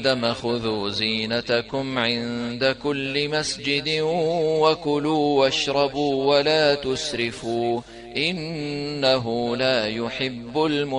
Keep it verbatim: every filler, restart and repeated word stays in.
آدم خذوا زينتكم عند كل مسجد وكلوا واشربوا ولا تسرفوا إنه لا يحب المسرفين.